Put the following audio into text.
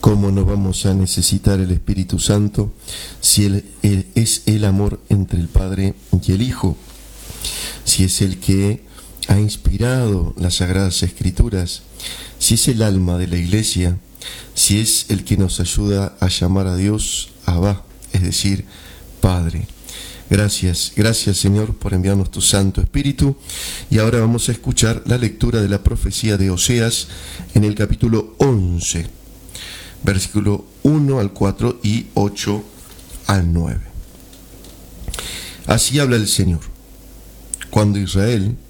¿Cómo no vamos a necesitar el Espíritu Santo si Él es el amor entre el Padre y el Hijo? Si es el que ha inspirado las Sagradas Escrituras, si es el alma de la Iglesia, si es el que nos ayuda a llamar a Dios Abba, es decir, Padre. Gracias Señor por enviarnos tu Santo Espíritu. Y ahora vamos a escuchar la lectura de la profecía de Oseas en el capítulo 11, versículo 1 al 4 y 8 al 9. Así habla el Señor. Cuando Israel